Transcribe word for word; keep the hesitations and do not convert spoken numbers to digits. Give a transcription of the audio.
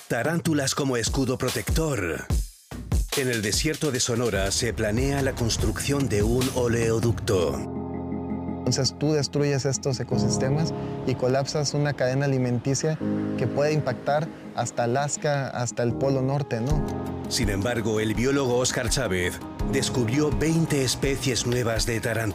Tarántulas como escudo protector. En el desierto de Sonora se planea la construcción de un oleoducto. Entonces tú destruyes estos ecosistemas y colapsas una cadena alimenticia que puede impactar hasta Alaska, hasta el Polo Norte, ¿no? Sin embargo, el biólogo Óscar Chávez descubrió veinte especies nuevas de tarántulas.